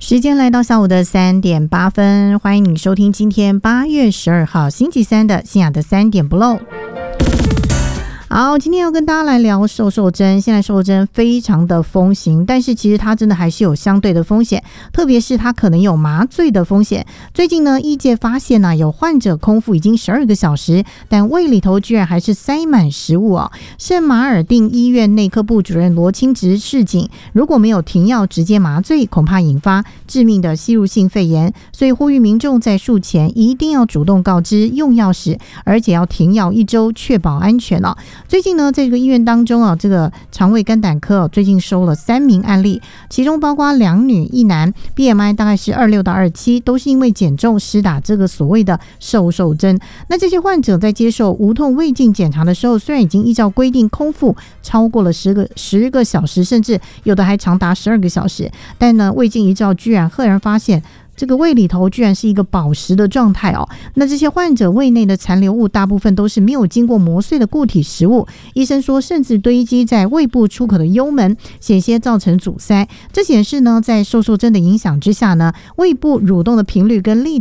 时间来到下午的3:08，欢迎你收听今天8月12号星期三的信雅的3点不漏。好，今天要跟大家来聊瘦瘦针。现在瘦瘦针非常的风行，但是其实它真的还是有相对的风险，特别是它可能有麻醉的风险。最近呢，医界发现有患者空腹已经12个小时，但胃里头居然还是塞满食物哦。圣马尔定医院内科部主任罗清直示警，如果没有停药直接麻醉，恐怕引发致命的吸入性肺炎，所以呼吁民众在术前一定要主动告知用药时，而且要停药1周，确保安全哦。最近呢，在这个医院当中这个肠胃肝胆科最近收了3名案例，其中包括2女1男 ，BMI 大概是26到27，都是因为减重施打这个所谓的瘦瘦针。那这些患者在接受无痛胃镜检查的时候，虽然已经依照规定空腹超过了10个小时，甚至有的还长达12个小时，但呢，胃镜一照居然赫然发现这个胃里头居然是一个饱食的状态哦。那这些患者胃内的残留物大部分都是没有经过磨碎的固体食物，医生说甚至堆积在胃部出口的幽门，险些造成阻塞。这显示呢，在瘦瘦针的影响之下呢，胃部蠕动的频率跟力